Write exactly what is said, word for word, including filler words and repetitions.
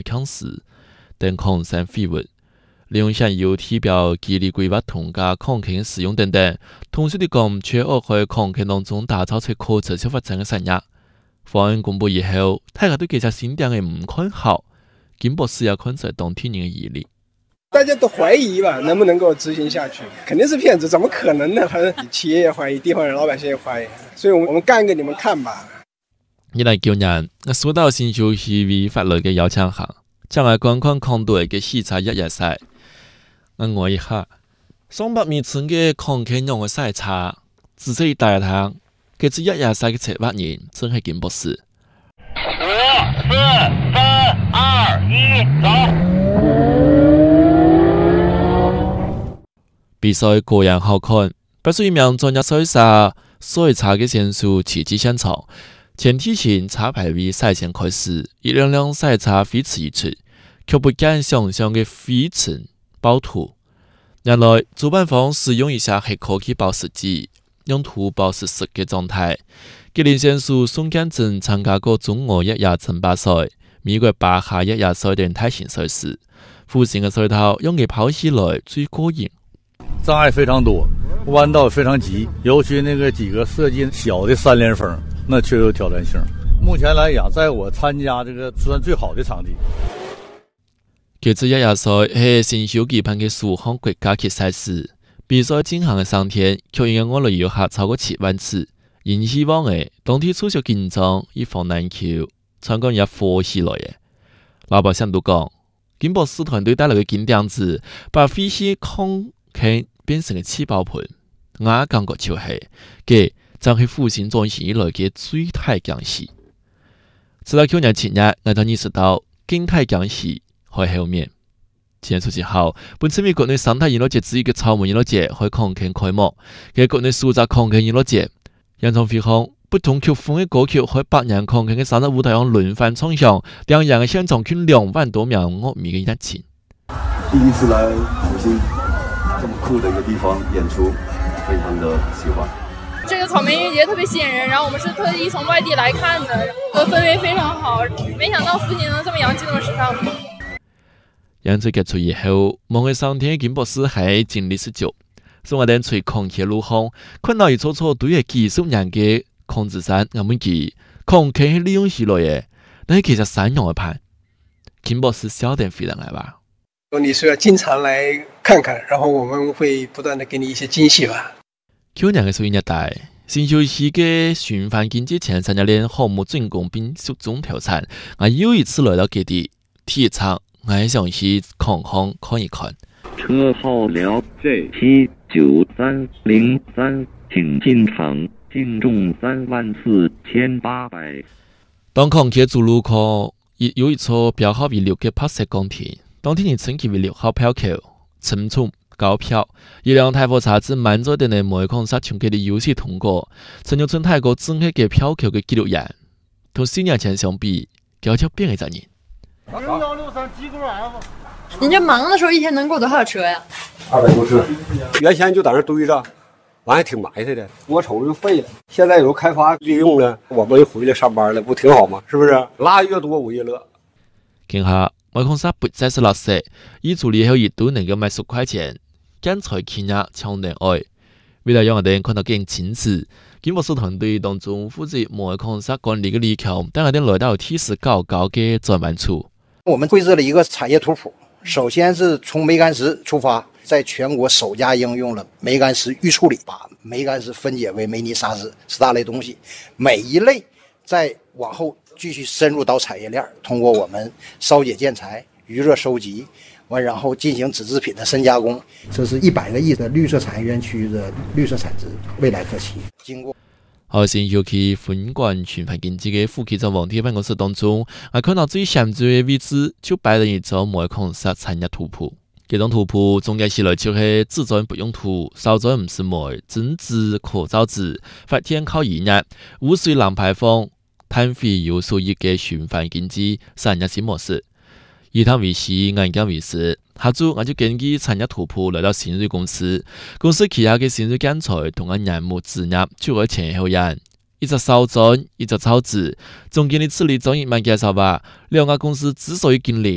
强势等抗生废物，利用现有体表肌力规划同加抗菌使用等等，同时的讲在恶害抗菌当中打造出可持续发展的产业。方案公布以后，大家对这些新店的唔看好，金博士也看出当地人的疑虑。 大家都怀疑吧，能不能够执行下去？肯定是骗子，怎么可能呢？反正企业也怀疑，地方人老百姓也怀疑，所以我们干给你们看吧。 二零一九年，我收到新秀市委发来嘅邀請函，將我觀看抗毒嘅視察日日曬。我望一下，上百米長嘅抗菌用嘅曬茶，仔細一大堂，佢只日日曬嘅策劃人真係金博士。 五、四、三、二、一，走！ 比賽果然好看，不是一名專業賽沙賽茶嘅選手奇蹟現場。前提前茶牌為賽前開始，一輛輛賽茶飛馳而出，卻不敢想象嘅飛塵暴吐。原來主辦方使用一下黑科技保濕劑，用土保濕濕嘅狀態。吉林選手宋建真參加過中俄一亞爭霸賽、美國巴哈一亞賽等大型賽事，附近嘅賽道用嘅跑起來最過癮。 障礙非常多，彎道非常急，尤其那個幾個設計小的三連峰，那確有挑戰性。目前來講，在我參加這個算最好的場地。 這次亞亞賽係新秀舉辦嘅數項國家級賽事，比賽進行嘅三天，卻因為我旅遊客超過七萬次，因希望嘅當地促銷緊張，以防難求，參觀也火起來嘅。老百姓都講，金博士團隊帶來嘅金點子，把飛機抗菌變成嘅氣泡盆，我感覺就係，佢就係復興轉型以來嘅最大驚喜。直到去年七月，我才意識到更大驚喜喺後面。前數日後，本次美國內生態娛樂節之一嘅草莓娛樂節喺抗菌開幕，嘅國內數集抗菌娛樂節，洋蔥飛航不同曲風嘅歌曲喺百人抗菌嘅生日舞台上輪番唱響，兩人嘅現場均兩萬多名樂迷嘅熱情。 第一次來復興這麼酷的一個地方演出，非常的喜歡。 這個草莓音樂節特別吸引人，然後我們是特意從外地來看的，個氛圍非常好，沒想到復興能這麼洋氣，這麼時尚。 演出結束以後，望去上天嘅金博士係經歷十九，是我哋隨抗疫路行，看到一撮撮對嘅幾十年嘅抗子山，我們記抗菌係利用起來嘅，但係其實三樣嘅判，金博士笑得非常來吧。 你是要經常來看看，然後我們會不斷的給你一些驚喜吧。 去年嘅十一月底，新秀市嘅循環經濟前三年項目竣工並集中投產，我又一次來到這地體育場，我係想去看看看一看。 車號了 J 七九三零三，請進場，淨重三萬四千八百。 當抗疫主路口有一座標號為六嘅白色鋼鐵，當天你稱其為六號票口，沉重高票，一輛大貨車子滿載的呢每抗殺全嘅的遊戲通過，陳玉春泰國整黑嘅票口嘅記錄員，同四年前相比，高級變咗人。 你這忙的時候一天能過多少車呀？ 二百多車，原先就在那堆着，完還挺埋汰的，我瞅着就廢了。現在有開發利用了，我們又回來上班了，不挺好嗎？是不是？拉越多我越樂。 見下每抗殺不再是垃圾，一組以後一度能夠賣十塊錢。建材企業搶人愛，為了讓我哋看到更清楚，金博士團隊當中負責煤礦石管理嘅李強，帶我哋來到提示高高嘅轉彎處。 我們繪製了一個產業圖譜，首先是從煤矸石出發，在全國首家應用了煤矸石預處理，把煤矸石分解為煤泥沙石四大類東西，每一類再往後繼續深入到產業鏈，通過我們燒解建材、餘熱收集。完，然後進行紙製品的深加工，這是一百個億的綠色產業園區的綠色產值，未來可期。經過後先要去分管循環經濟嘅副區長黃鐵辦公室當中，我看到最顯著嘅位置就擺了一張煤礦石產業圖譜。這張圖譜總結起來就係自然不用土，燒咗唔是煤，增值可造紙，發電靠燃熱，污水零排放，碳費有收益嘅循環經濟產業新模式。以他為師，我將為師。下週我就根據產業圖譜來到新銳公司，公司旗下嘅新銳建材同我研磨製業就會前後人，一隻燒磚，一隻造紙。總經理處理總一萬介紹吧。兩家公司之所以經歷